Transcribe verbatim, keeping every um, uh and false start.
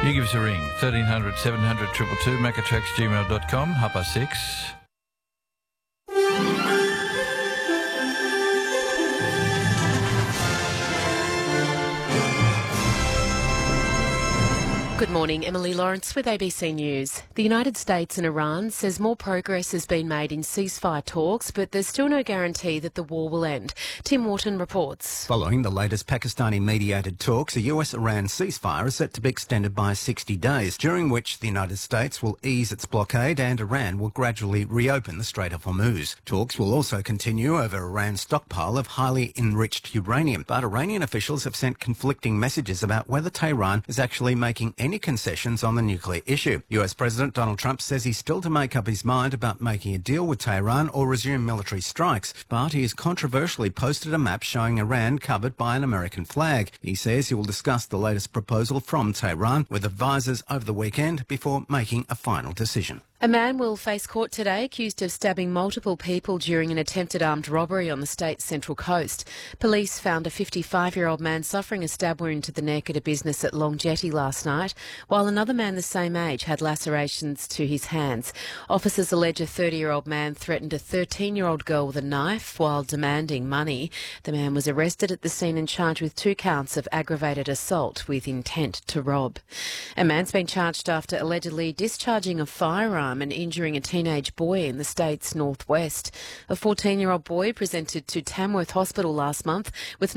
You give us a ring, thirteen hundred seven hundred two two two, macatrax gmail dot com, half past six. Good morning, Emily Lawrence with A B C News. The United States and Iran says more progress has been made in ceasefire talks, but there's still no guarantee that the war will end. Tim Wharton reports. Following the latest Pakistani-mediated talks, a U S Iran ceasefire is set to be extended by sixty days, during which the United States will ease its blockade and Iran will gradually reopen the Strait of Hormuz. Talks will also continue over Iran's stockpile of highly enriched uranium, but Iranian officials have sent conflicting messages about whether Tehran is actually making any concessions on the nuclear issue. U S President Donald Trump says he's still to make up his mind about making a deal with Tehran or resume military strikes, but he has controversially posted a map showing Iran covered by an American flag. He says he will discuss the latest proposal from Tehran with advisors over the weekend before making a final decision. A man will face court today accused of stabbing multiple people during an attempted armed robbery on the state's central coast. Police found a fifty-five-year-old man suffering a stab wound to the neck at a business at Long Jetty last night, while another man the same age had lacerations to his hands. Officers allege a thirty-year-old man threatened a thirteen-year-old girl with a knife while demanding money. The man was arrested at the scene and charged with two counts of aggravated assault with intent to rob. A man's been charged after allegedly discharging a firearm and injuring a teenage boy in the state's northwest. A fourteen-year-old boy presented to Tamworth Hospital last month with